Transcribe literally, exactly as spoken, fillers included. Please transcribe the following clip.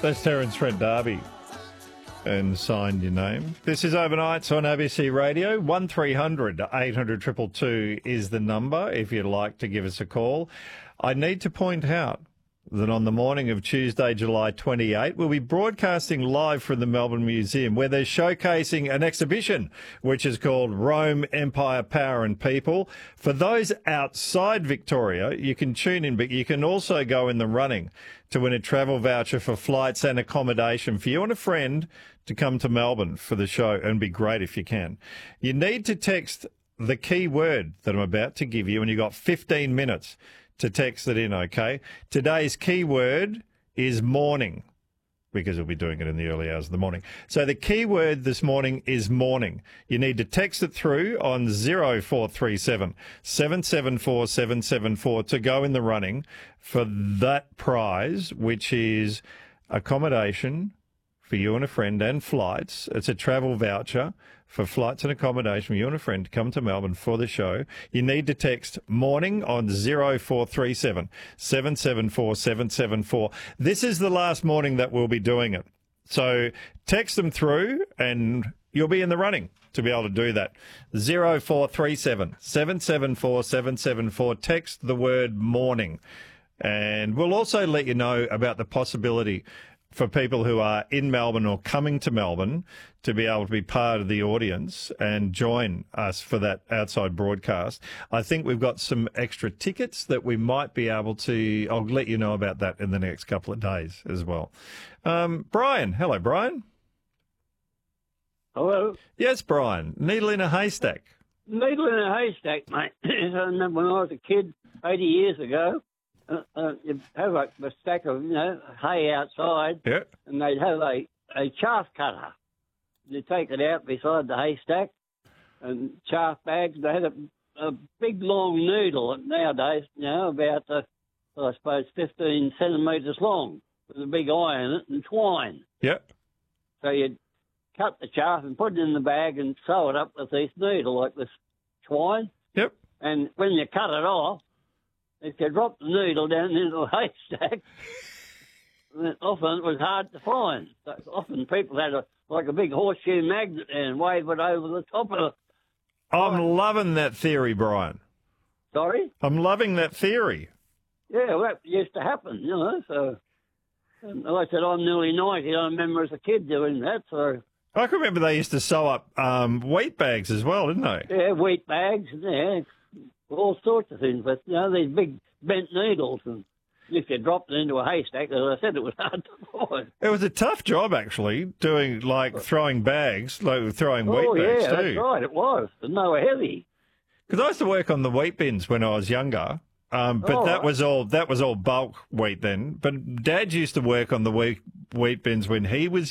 That's Terence Trent D'Arby. And signed your name. This is Overnights on A B C Radio. one three hundred eight hundred two two two is the number if you'd like to give us a call. I need to point out that on the morning of Tuesday, July twenty-eighth, we'll be broadcasting live from the Melbourne Museum, where they're showcasing an exhibition which is called Rome, Empire, Power and People. For those outside Victoria, you can tune in, but you can also go in the running to win a travel voucher for flights and accommodation for you and a friend to come to Melbourne for the show, and be great if you can. You need to text the key word that I'm about to give you, and you've got fifteen minutes to text it in, okay? Today's key word is morning, because we'll be doing it in the early hours of the morning. So the key word this morning is morning. You need to text it through on zero four three seven, seven seven four, seven seven four to go in the running for that prize, which is accommodation for you and a friend and flights. It's a travel voucher for flights and accommodation for you and a friend to come to Melbourne for the show. You need to text morning on zero four three seven, seven seven four, seven seven four. This is the last morning that we'll be doing it. So text them through and you'll be in the running to be able to do that. zero four three seven, seven seven four, seven seven four. Text the word morning. And we'll also let you know about the possibility for people who are in Melbourne or coming to Melbourne to be able to be part of the audience and join us for that outside broadcast. I think we've got some extra tickets that we might be able to, I'll let you know about that in the next couple of days as well. Um, Brian, hello, Brian. Hello? Yes, Brian. Needle in a haystack. Needle in a haystack, mate. I remember when I was a kid, eighty years ago, uh, uh, you'd have a, a stack of, you know, hay outside, yeah. and they'd have a, a chaff cutter. You'd take it out beside the haystack and chaff bags. They had a, a big, long needle nowadays, you know, about, uh, I suppose, fifteen centimetres long, with a big eye in it and twine. Yep. So you'd cut the chaff and put it in the bag and sew it up with this needle, like this twine. Yep. And when you cut it off, if you drop the needle down into the haystack, then often it was hard to find. So often people had a like a big horseshoe magnet and wave it over the top of it. I'm loving that theory, Brian. Sorry? I'm loving that theory. Yeah, well, that used to happen, you know. So, and like I said, I'm nearly ninety. I remember as a kid doing that. So I can remember they used to sew up um, wheat bags as well, didn't they? Yeah, wheat bags, yeah, all sorts of things. But, you know, these big bent needles, and if you dropped it into a haystack, as I said, it was hard to find. It was a tough job, actually, doing, like, throwing bags, like throwing wheat oh, bags, yeah, too. that's right, it was. And they were heavy. Because I used to work on the wheat bins when I was younger, um, but Oh, that right. was all that was all bulk wheat then. But Dad used to work on the wheat, wheat bins when he was